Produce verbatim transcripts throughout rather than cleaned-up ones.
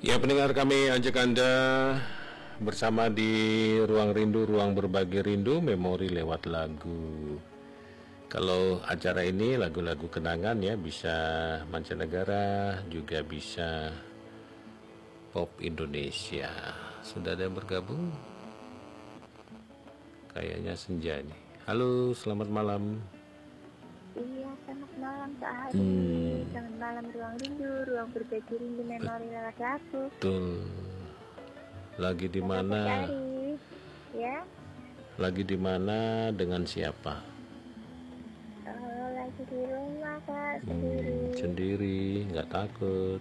Ya pendengar, kami ajak Anda bersama di Ruang Rindu, Ruang Berbagi Rindu, Memori lewat lagu. Kalau acara ini lagu-lagu kenangan ya, bisa mancanegara, juga bisa pop Indonesia. Sudah ada yang bergabung? Kayaknya Senja nih. Halo, selamat malam. Iya, selamat malam Kak Hari. Hmm. Selamat malam Ruang Rindu, Ruang Berbagi Rindu, Memori lewat lagu. Betul. Lagi di mana? Kak Hari, ya? Lagi di mana, dengan siapa? Oh, lagi di rumah Kak, sendiri. Hmm, sendiri, nggak takut?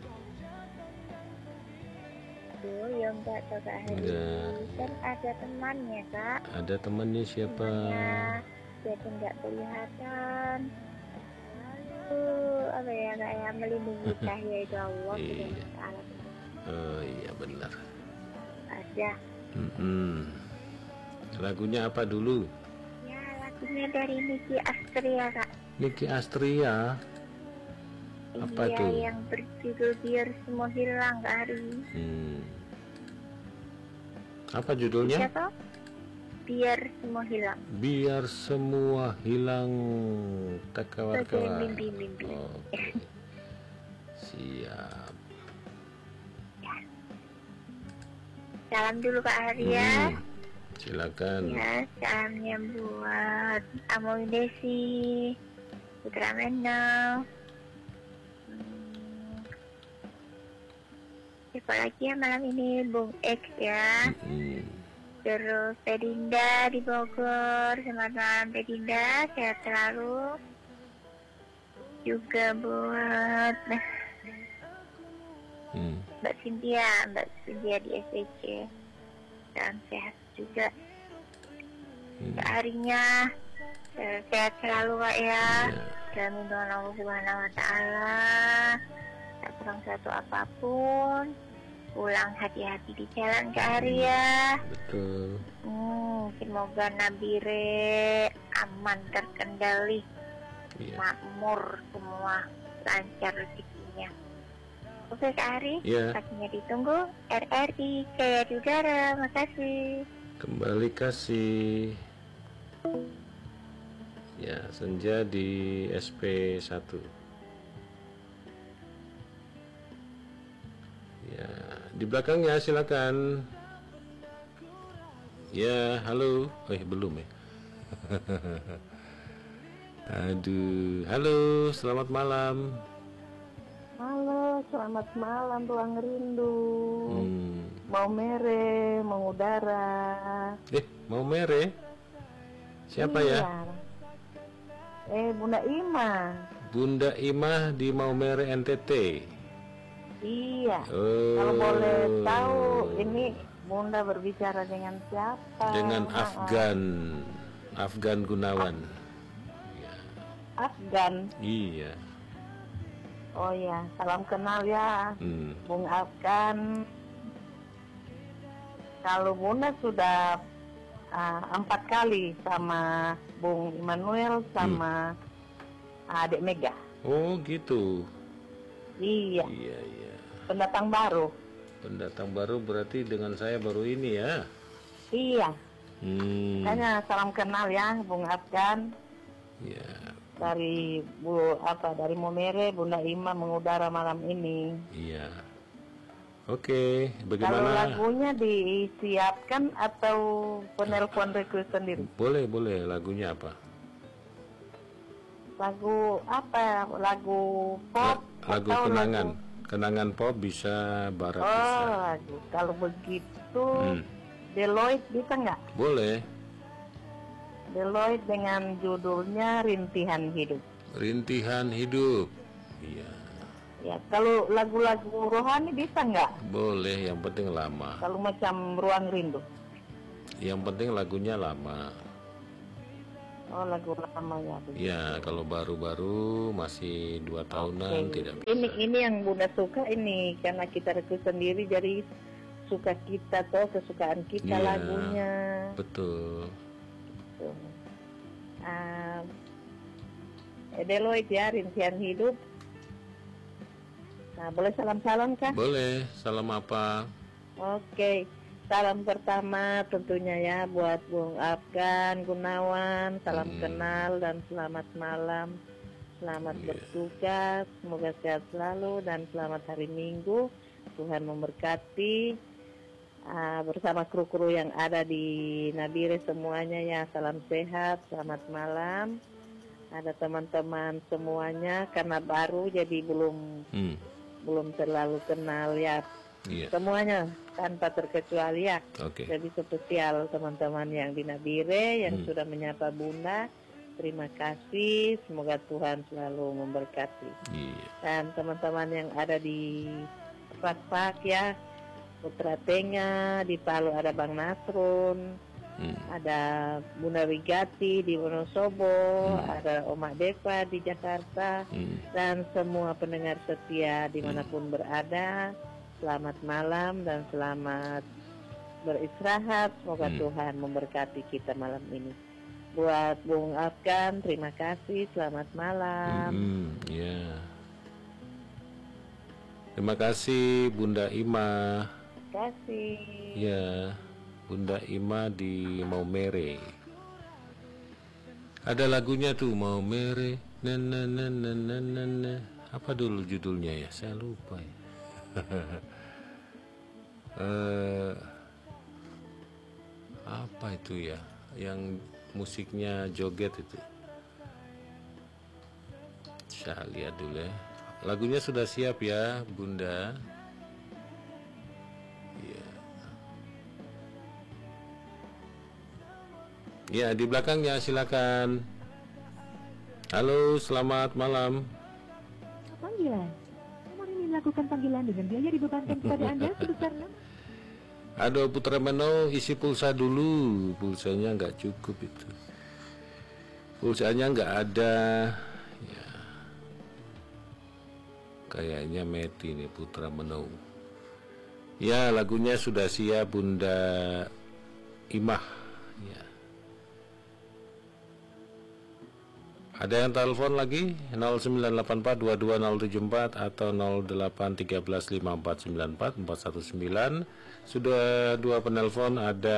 Oh, ya enggak Kak Hari. Enggak. Kan ada temannya Kak. Ada temannya siapa? Temannya, jadi nggak kelihatan. Lalu apa ya, kayak melindungi cahaya itu Allah Iya. Subhanahu wa Ta'ala. Oh iya benar. Ada. Mm-mm. Lagunya apa dulu? Ya, lagunya dari Nicky Astria Kak. Nicky Astria. Apa Iya, tuh? yang berjudul Biar Semua Hilang Kak Hari. Hmm. Apa judulnya? Siapa? Biar Semua Hilang. Biar semua hilang, tak Sebagai kawar-kawar. mimpi-mimpi. Oke. Siap. Salam dulu Kak Hari ya. Hmm. Silakan. Ya, salamnya buat Amoy Desi, Putra Meno. Hmm. Siapa lagi ya malam ini? Bung X ya. Hmm. Terus Pedinda di Bogor. Selamat malam Pedinda, sehat selalu. Juga buat Hmm. Mbak Cynthia, Mbak Cynthia di S D C. Dan sehat juga. Hmm. Kak Harinya eh, sehat selalu Kak ya. Ya. Dalam lindungan Allah Subhanahu wa Ta'ala. Tak kurang satu apapun. Pulang hati-hati di jalan Kak Hari ya. Betul. Hmm, semoga Nabire aman, terkendali, Iya. makmur semua, lancar rezekinya. Oke Kak Hari, Iya. pastinya ditunggu. R R I Jaya di Udara, makasih. Kembali kasih. Ya, Senja di S P satu. Ya, di belakangnya silakan. Ya, halo. Eh, belum ya. Aduh, halo, selamat malam. Halo, selamat malam Ruang Rindu. Hmm. Mau mere, mengudara. Eh, mau mere? Siapa Iya. ya? Eh, Bunda Ima. Bunda Imah di Maumere N T T. Iya. Oh. Kalau boleh tahu, ini Bunda berbicara dengan siapa? Dengan Maaf. Afgan, Afgan Gunawan. Afgan. Iya. Oh ya, salam kenal ya, Hmm. Bung Afgan. Kalau Bunda sudah uh, empat kali sama Bung Immanuel sama adik Mega. Oh gitu. Iya, Iya iya. pendatang baru. Pendatang baru berarti dengan saya baru ini ya. Iya, Hmm. makanya salam kenal ya, Bung Afgan. Iya. Dari Bu apa dari Momere, Bunda Ima mengudara malam ini. Iya. Oke, Kalau bagaimana? lagunya disiapkan atau penelpon request sendiri? Boleh boleh. Lagunya apa? Lagu apa? Lagu pop La- lagu atau kenangan. lagu- Kenangan pop bisa, barat Oh, bisa. lagu. Kalau begitu, Hmm. Deloitte bisa nggak? Boleh. Deloitte dengan judulnya Rintihan Hidup. Rintihan hidup. Iya. Ya, kalau lagu-lagu rohani bisa nggak? Boleh, yang penting lama. Kalau macam Ruang Rindu. Yang penting lagunya lama. Oh, lagu lama ya. Ya, kalau baru-baru masih dua tahunan Oke. tidak bisa. Ini ini yang Bunda suka ini karena kita request sendiri jadi suka kita toh kesukaan kita Iya, lagunya. Betul. Tuh. Uh, Deloitte ya Rintihan Hidup. Nah, boleh salam-salam kah? Boleh, salam apa? Oke, salam pertama tentunya ya buat Bung Afgan Gunawan, salam Hmm. kenal dan selamat malam, selamat Iya. bertugas, semoga sehat selalu dan selamat hari Minggu, Tuhan memberkati. Ah, bersama kru-kru yang ada di Nabire semuanya ya, salam sehat, selamat malam. Ada teman-teman semuanya karena baru jadi belum Hmm. belum terlalu kenal ya, Iya. semuanya tanpa terkecuali ya. Oke. Jadi spesial teman-teman yang di Nabire yang Hmm. sudah menyapa Bunda, terima kasih, semoga Tuhan selalu memberkati. Iya. Dan teman-teman yang ada di Pak ya, Putra Tenga, di Palu ada Bang Nasrun, Hmm. ada Bunda Wigati di Wonosobo, Hmm. ada Oma Deva di Jakarta, Hmm. dan semua pendengar setia dimanapun berada. Selamat malam dan selamat beristirahat. Semoga Hmm. Tuhan memberkati kita malam ini. Buat Bung Afgan, terima kasih. Selamat malam. Hmm. Ya. Terima kasih Bunda Ima. Terima kasih. Ya, Bunda Ima di Maumere. Ada lagunya tuh Maumere. Na na na na na na na. Apa dulu judulnya ya? Saya lupa ya. Eh, apa itu ya? Yang musiknya joget itu. Saya lihat dulu ya. Lagunya sudah siap ya, Bunda. Iya. Ya, di belakangnya silakan. Halo, selamat malam. Panggilan. Nomor ini melakukan panggilan dengan biaya dibebankan kepada Anda sebesar enam. Aduh, Putra Meno, isi pulsa dulu. Pulsanya nggak cukup itu. Pulsanya nggak ada. Ya. Kayaknya mati nih Putra Meno. Ya, lagunya sudah siap Bunda Imah. Ya. Ada yang telepon lagi nol sembilan delapan empat dua dua nol tujuh empat atau nol delapan tiga belas lima empat sembilan empat empat satu sembilan. Sudah dua penelpon, ada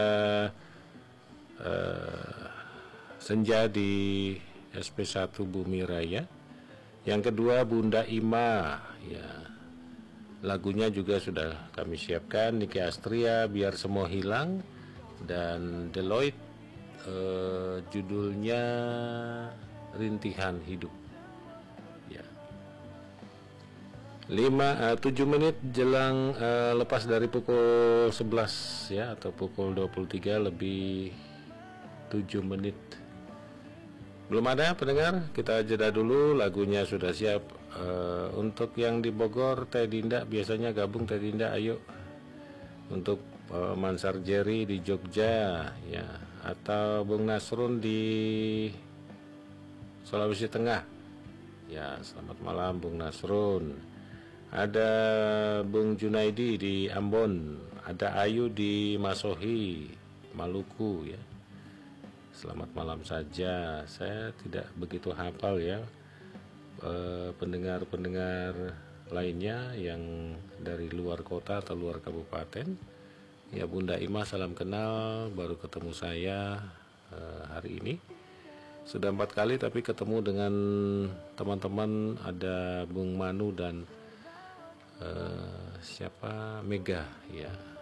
uh, Senja di S P satu Bumi Raya. Yang kedua Bunda Ima, ya. Lagunya juga sudah kami siapkan, Niki Astria, Biar Semua Hilang, dan Deloitte, uh, judulnya Rintihan Hidup. Ya. lima uh, tujuh menit jelang uh, lepas dari pukul sebelas ya, atau pukul dua puluh tiga lebih tujuh menit. Belum ada pendengar, kita jeda dulu, lagunya sudah siap. Uh, untuk yang di Bogor, Teh Dinda biasanya gabung. Teh Dinda, ayo. Untuk uh, Mansar Jerry di Jogja ya, atau Bung Nasrun di Sulawesi Tengah. Ya, selamat malam Bung Nasrun. Ada Bung Junaidi di Ambon, ada Ayu di Masohi, Maluku ya. Selamat malam saja. Saya tidak begitu hafal ya eh, pendengar-pendengar lainnya yang dari luar kota atau luar kabupaten. Ya, Bunda Ima, salam kenal, baru ketemu saya eh, hari ini. Sudah empat kali tapi ketemu dengan teman-teman, ada Bung Manu dan uh, siapa Mega ya.